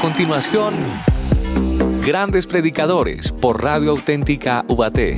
continuación, Grandes Predicadores por Radio Auténtica Ubaté.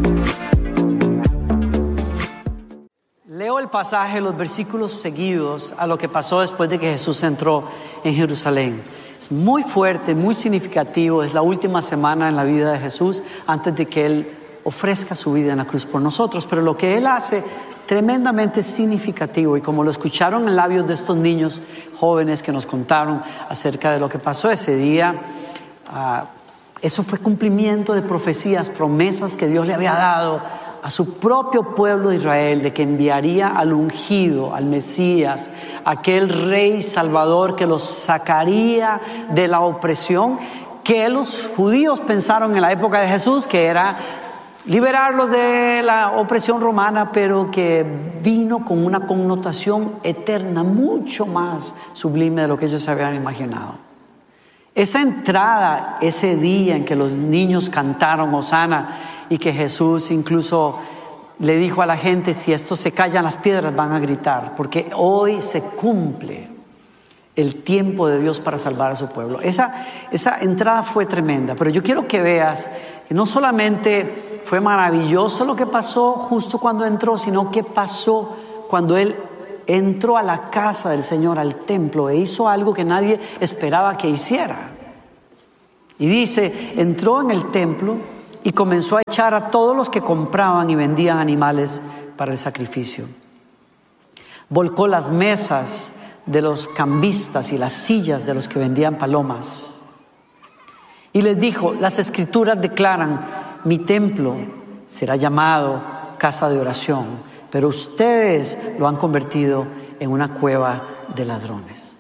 Leo el pasaje, los versículos seguidos a lo que pasó después de que Jesús entró en Jerusalén. Es muy fuerte, muy significativo. Es la última semana en la vida de Jesús antes de que Él ofrezca su vida en la cruz por nosotros. Pero lo que Él hace, tremendamente significativo. Y como lo escucharon en labios de estos niños jóvenes que nos contaron acerca de lo que pasó ese día, eso fue cumplimiento de profecías, promesas que Dios le había dado a su propio pueblo de Israel, de que enviaría al ungido, al Mesías, aquel rey salvador que los sacaría de la opresión que los judíos pensaron en la época de Jesús que era liberarlos de la opresión romana, pero que vino con una connotación eterna mucho más sublime de lo que ellos se habían imaginado. Esa entrada, ese día en que los niños cantaron Hosana y que Jesús incluso le dijo a la gente: si esto se callan las piedras van a gritar, porque hoy se cumple el tiempo de Dios para salvar a su pueblo. Esa entrada fue tremenda, pero yo quiero que veas que no solamente fue maravilloso lo que pasó justo cuando entró, sino que pasó cuando Él entró a la casa del Señor, al templo, e hizo algo que nadie esperaba que hiciera. Y dice, entró en el templo y comenzó a echar a todos los que compraban y vendían animales para el sacrificio. Volcó las mesas de los cambistas y las sillas de los que vendían palomas. Y les dijo: las escrituras declaran, mi templo será llamado casa de oración, pero ustedes lo han convertido en una cueva de ladrones.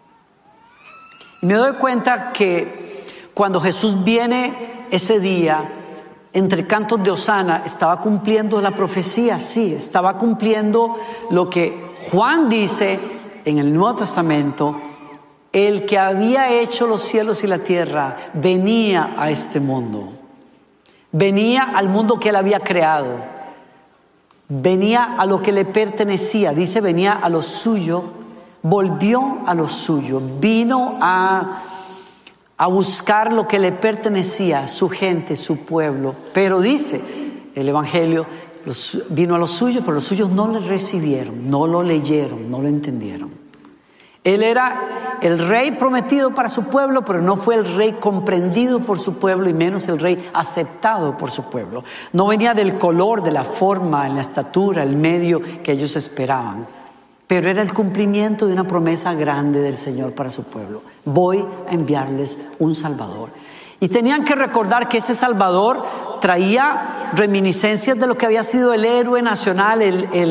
Y me doy cuenta que cuando Jesús viene ese día, entre cantos de Hosana, estaba cumpliendo la profecía, sí, estaba cumpliendo lo que Juan dice en el Nuevo Testamento: el que había hecho los cielos y la tierra venía a este mundo, venía al mundo que Él había creado. Venía a lo que le pertenecía, dice, venía a lo suyo, volvió a lo suyo, vino a buscar lo que le pertenecía, su gente, su pueblo. Pero dice el Evangelio, vino a lo suyo, pero los suyos no le recibieron, no lo leyeron, no lo entendieron. Él era el rey prometido para su pueblo, pero no fue el rey comprendido por su pueblo y menos el rey aceptado por su pueblo. No venía del color, de la forma, en la estatura, el medio que ellos esperaban. Pero era el cumplimiento de una promesa grande del Señor para su pueblo. Voy a enviarles un Salvador. Y tenían que recordar que ese Salvador traía reminiscencias de lo que había sido el héroe nacional,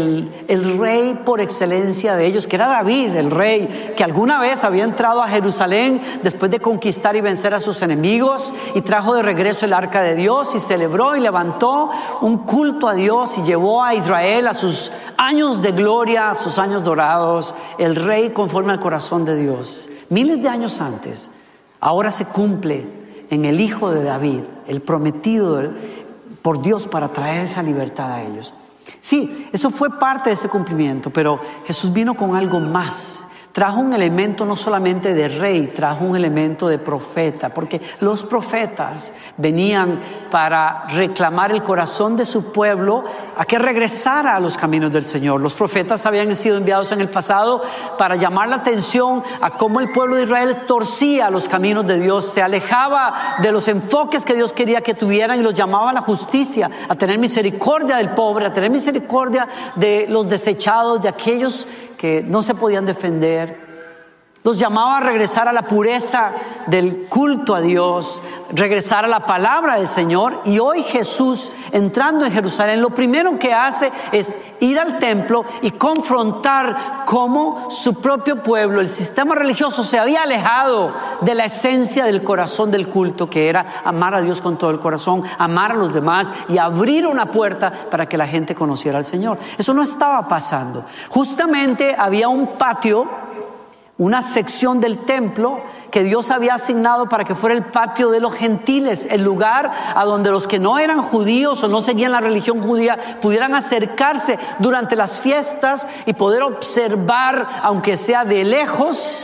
el rey por excelencia de ellos, que era David, el rey que alguna vez había entrado a Jerusalén después de conquistar y vencer a sus enemigos, y trajo de regreso el arca de Dios y celebró y levantó un culto a Dios y llevó a Israel a sus años de gloria, a sus años dorados, el rey conforme al corazón de Dios. Miles de años antes, ahora se cumple en el hijo de David, el prometido por Dios para traer esa libertad a ellos. Sí, eso fue parte de ese cumplimiento, pero Jesús vino con algo más. Trajo un elemento no solamente de rey, trajo un elemento de profeta, porque los profetas venían para reclamar el corazón de su pueblo a que regresara a los caminos del Señor. Los profetas habían sido enviados en el pasado para llamar la atención a cómo el pueblo de Israel torcía los caminos de Dios, se alejaba de los enfoques que Dios quería que tuvieran y los llamaba a la justicia, a tener misericordia del pobre, a tener misericordia de los desechados, de aquellos que no se podían defender. Los llamaba a regresar a la pureza del culto a Dios, regresar a la palabra del Señor. Y hoy Jesús, entrando en Jerusalén, lo primero que hace es ir al templo y confrontar cómo su propio pueblo, el sistema religioso, se había alejado de la esencia del corazón del culto, que era amar a Dios con todo el corazón, amar a los demás y abrir una puerta para que la gente conociera al Señor. Eso no estaba pasando. Justamente había un patio, una sección del templo que Dios había asignado para que fuera el patio de los gentiles, el lugar a donde los que no eran judíos o no seguían la religión judía pudieran acercarse durante las fiestas y poder observar, aunque sea de lejos,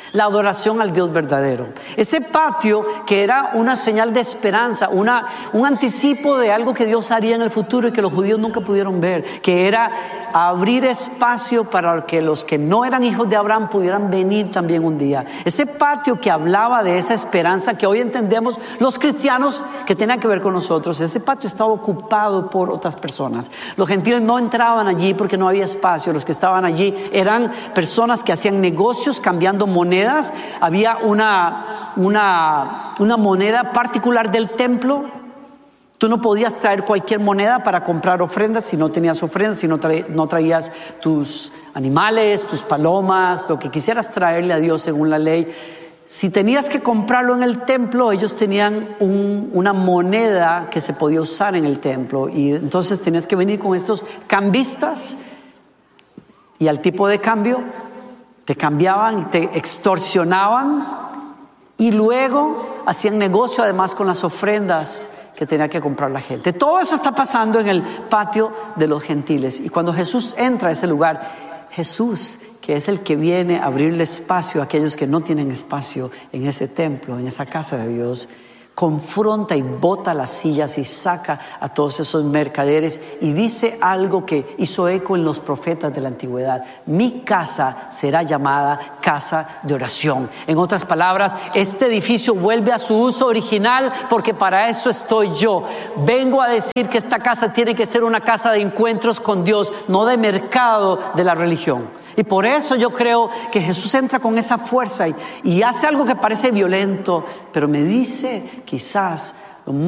la adoración al Dios verdadero. Ese patio que era una señal de esperanza, un anticipo de algo que Dios haría en el futuro y que los judíos nunca pudieron ver, que era abrir espacio para que los que no eran hijos de Abraham pudieran venir también un día. Ese patio que hablaba de esa esperanza que hoy entendemos los cristianos que tenía que ver con nosotros, ese patio estaba ocupado por otras personas. Los gentiles no entraban allí porque no había espacio. Los que estaban allí eran personas que hacían negocios cambiando monedas. Había una moneda particular del templo. Tú no podías traer cualquier moneda para comprar ofrendas si no tenías ofrendas, si no traías tus animales, tus palomas, lo que quisieras traerle a Dios según la ley. Si tenías que comprarlo en el templo, ellos tenían una moneda que se podía usar en el templo, y entonces tenías que venir con estos cambistas, y al tipo de cambio te cambiaban, te extorsionaban, y luego hacían negocio además con las ofrendas que tenía que comprar la gente. Todo eso está pasando en el patio de los gentiles. Y cuando Jesús entra a ese lugar, Jesús, que es el que viene a abrirle espacio a aquellos que no tienen espacio en ese templo, en esa casa de Dios, confronta y bota las sillas y saca a todos esos mercaderes y dice algo que hizo eco en los profetas de la antigüedad: mi casa será llamada casa de oración. En otras palabras, este edificio vuelve a su uso original porque para eso estoy yo. Vengo a decir que esta casa tiene que ser una casa de encuentros con Dios, no de mercado de la religión. Y por eso yo creo que Jesús entra con esa fuerza y hace algo que parece violento, pero me dice quizás